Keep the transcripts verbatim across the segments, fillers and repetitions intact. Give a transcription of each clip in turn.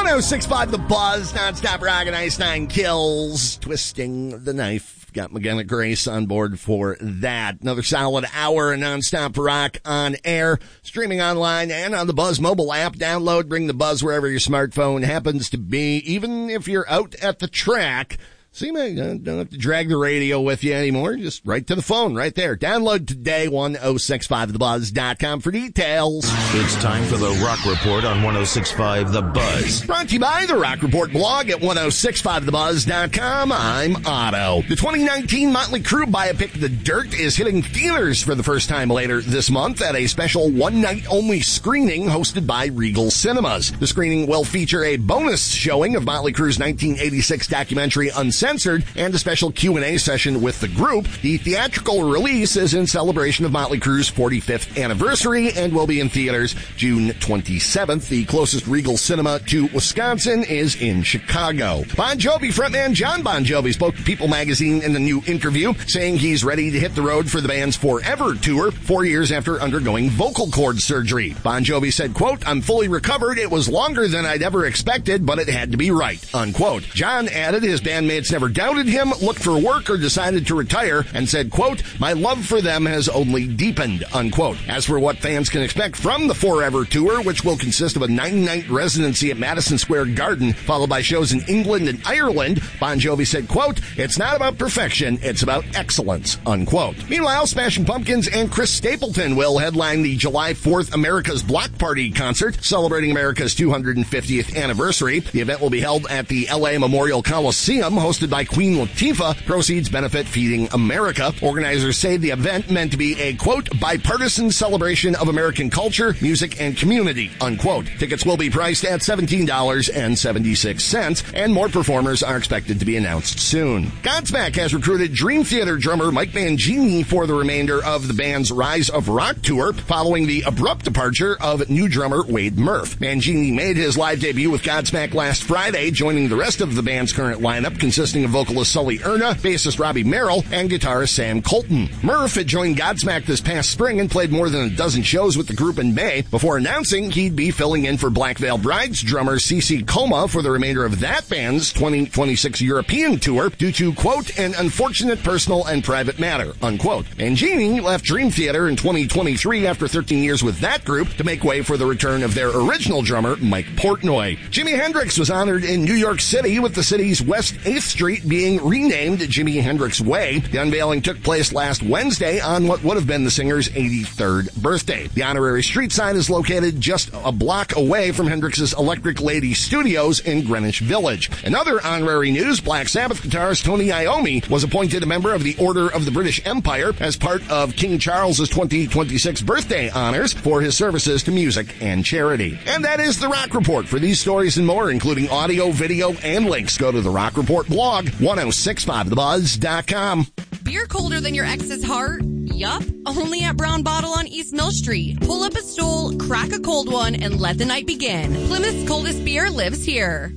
one oh six point five The Buzz, nonstop rock and Ice Nine Kills, Twisting the Knife. Got McKenna Grace on board for that. Another solid hour of nonstop rock on air, streaming online and on the Buzz mobile app. Download, bring the Buzz wherever your smartphone happens to be, even if you're out at the track. See, man, don't have to drag the radio with you anymore. Just right to the phone, right there. Download today, ten sixty-five the buzz dot com for details. It's time for the Rock Report on ten sixty-five The Buzz. Brought to you by the Rock Report blog at ten sixty-five the buzz dot com. I'm Otto. The twenty nineteen Motley Crue biopic The Dirt is hitting theaters for the first time later this month at a special one-night-only screening hosted by Regal Cinemas. The screening will feature a bonus showing of Motley Crue's nineteen eighty-six documentary Uncensored, and a special Q and A session with the group. The theatrical release is in celebration of Motley Crue's forty-fifth anniversary and will be in theaters June twenty-seventh. The closest Regal Cinema to Wisconsin is in Chicago. Bon Jovi frontman John Bon Jovi spoke to People magazine in a new interview, saying he's ready to hit the road for the band's Forever tour four years after undergoing vocal cord surgery. Bon Jovi said, quote, "I'm fully recovered. It was longer than I'd ever expected, but it had to be right," unquote. John added his bandmates never doubted him, looked for work, or decided to retire, and said, quote, "My love for them has only deepened," unquote. As for what fans can expect from the Forever tour, which will consist of a nine-night residency at Madison Square Garden, followed by shows in England and Ireland, Bon Jovi said, quote, "It's not about perfection, it's about excellence," unquote. Meanwhile, Smashing Pumpkins and Chris Stapleton will headline the July fourth America's Block Party concert, celebrating America's two hundred fiftieth anniversary. The event will be held at the L A Memorial Coliseum, hosted by Queen Latifah. Proceeds benefit Feeding America. Organizers say the event meant to be a, quote, "bipartisan celebration of American culture, music, and community," unquote. Tickets will be priced at seventeen dollars and seventy-six cents, and more performers are expected to be announced soon. Godsmack has recruited Dream Theater drummer Mike Mangini for the remainder of the band's Rise of Rock tour, following the abrupt departure of new drummer Wade Murph. Mangini made his live debut with Godsmack last Friday, joining the rest of the band's current lineup, consisting of vocalist Sully Erna, bassist Robbie Merrill, and guitarist Sam Colton. Murph had joined Godsmack this past spring and played more than a dozen shows with the group in May, before announcing he'd be filling in for Black Veil Brides drummer C C Coma for the remainder of that band's twenty twenty-six European tour due to, quote, "an unfortunate personal and private matter," unquote. Mangini left Dream Theater in twenty twenty-three after thirteen years with that group to make way for the return of their original drummer, Mike Portnoy. Jimi Hendrix was honored in New York City, with the city's West eighth Street being renamed Jimi Hendrix Way. The unveiling took place last Wednesday on what would have been the singer's eighty-third birthday. The honorary street sign is located just a block away from Hendrix's Electric Lady Studios in Greenwich Village. In other honorary news, Black Sabbath guitarist Tony Iommi was appointed a member of the Order of the British Empire as part of King Charles's twenty twenty-six birthday honors for his services to music and charity. And that is the Rock Report. For these stories and more, including audio, video, and links, go to the Rock Report blog, ten sixty-five the buzz dot com. Beer colder than your ex's heart? Yup. Only at Brown Bottle on East Mill Street. Pull up a stool, crack a cold one, and let the night begin. Plymouth's coldest beer lives here.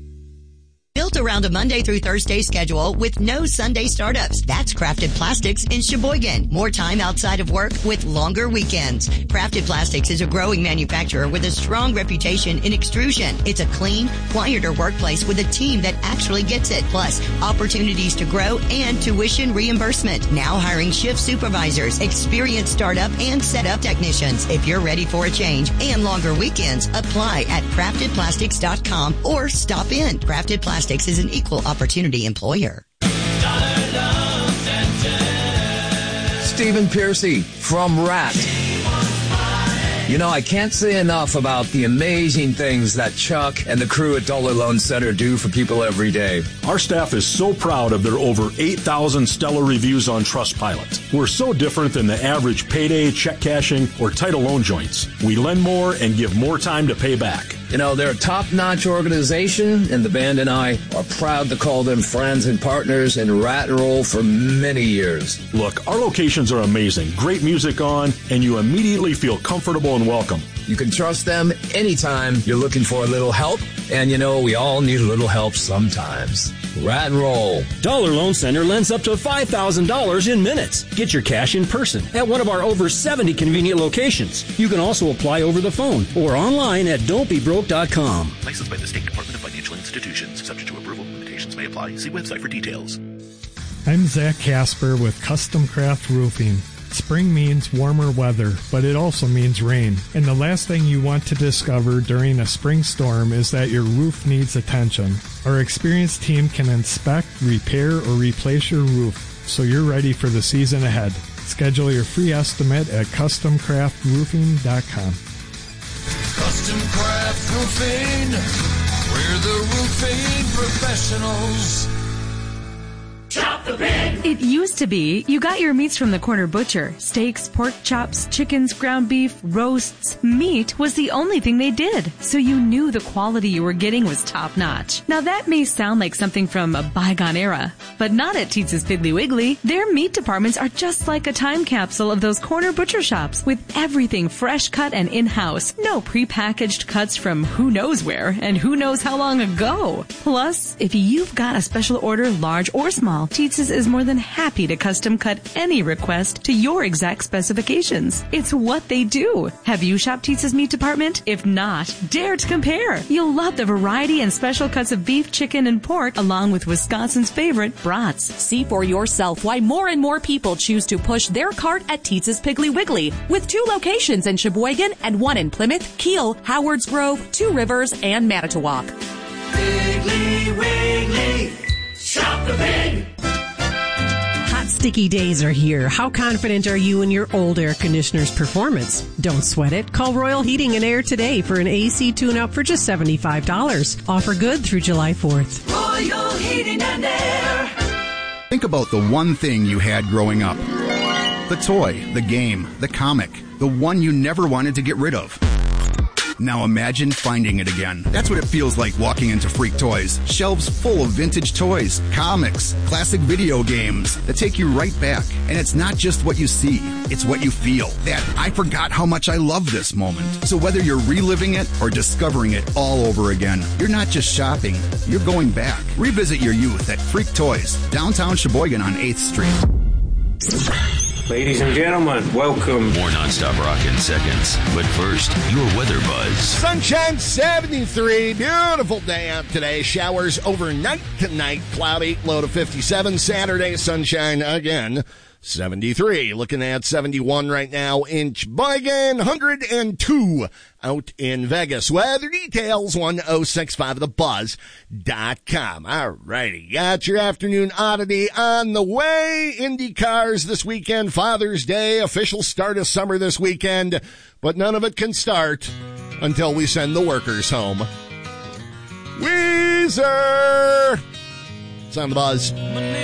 Built around a Monday through Thursday schedule with no Sunday startups. That's Crafted Plastics in Sheboygan. More time outside of work with longer weekends. Crafted Plastics is a growing manufacturer with a strong reputation in extrusion. It's a clean, quieter workplace with a team that actually gets it. Plus, opportunities to grow and tuition reimbursement. Now hiring shift supervisors, experienced startup and setup technicians. If you're ready for a change and longer weekends, apply at crafted plastics dot com or stop in. Crafted Plastics is an equal opportunity employer. Stephen Piercy from Rat. You know, I can't say enough about the amazing things that Chuck and the crew at Dollar Loan Center do for people every day. Our staff is so proud of their over eight thousand stellar reviews on Trustpilot. We're so different than the average payday, check cashing, or title loan joints. We lend more and give more time to pay back. You know, they're a top-notch organization, and the band and I are proud to call them friends and partners in Rat and Roll for many years. Look, our locations are amazing. Great music on, and you immediately feel comfortable and welcome. You can trust them anytime you're looking for a little help. And you know, we all need a little help sometimes. Rat and roll. Dollar Loan Center lends up to five thousand dollars in minutes. Get your cash in person at one of our over seventy convenient locations. You can also apply over the phone or online at don't be broke dot com. Licensed by the State Department of Financial Institutions. Subject to approval. Limitations may apply. See website for details. I'm Zach Casper with Custom Craft Roofing. Spring means warmer weather, but it also means rain. And the last thing you want to discover during a spring storm is that your roof needs attention. Our experienced team can inspect, repair, or replace your roof so you're ready for the season ahead. Schedule your free estimate at custom craft roofing dot com. Custom Craft Roofing, we're the roofing professionals. Shop the Pig! It used to be you got your meats from the corner butcher. Steaks, pork chops, chickens, ground beef, roasts. Meat was the only thing they did, so you knew the quality you were getting was top-notch. Now that may sound like something from a bygone era, but not at Teetz's Piggly Wiggly. Their meat departments are just like a time capsule of those corner butcher shops, with everything fresh cut and in-house. No prepackaged cuts from who knows where and who knows how long ago. Plus, if you've got a special order, large or small, Teetz's is more than happy to custom cut any request to your exact specifications. It's what they do. Have you shopped Teetz's meat department? If not, dare to compare. You'll love the variety and special cuts of beef, chicken, and pork, along with Wisconsin's favorite brats. See for yourself why more and more people choose to push their cart at Teetz's Piggly Wiggly, with two locations in Sheboygan and one in Plymouth, Kiel, Howards Grove, Two Rivers, and Manitowoc. Piggly Wiggly, shop the pig! Hot, sticky days are here. How confident are you in your old air conditioner's performance? Don't sweat it. Call Royal Heating and Air today for an A C tune-up for just seventy-five dollars. Offer good through July fourth. Royal Heating and Air. Think about the one thing you had growing up. The toy, the game, the comic, the one you never wanted to get rid of. Now imagine finding it again. That's what it feels like walking into Freak Toys. Shelves full of vintage toys, comics, classic video games that take you right back. And it's not just what you see, it's what you feel. That I forgot how much I love this moment. So whether you're reliving it or discovering it all over again, you're not just shopping, you're going back. Revisit your youth at Freak Toys, downtown Sheboygan on eighth Street. Ladies and gentlemen, welcome. More nonstop rock in seconds. But first, your weather buzz. Sunshine seventy-three. Beautiful day out today. Showers overnight tonight. Cloudy. Low to fifty-seven. Saturday, sunshine again. seventy-three. Looking at seventy-one right now in Sheboygan. one hundred two out in Vegas. Weather details, one oh six five the buzz dot com. All righty. Got your afternoon oddity on the way. Indy cars this weekend. Father's Day. Official start of summer this weekend. But none of it can start until we send the workers home. Weezer! It's on the buzz.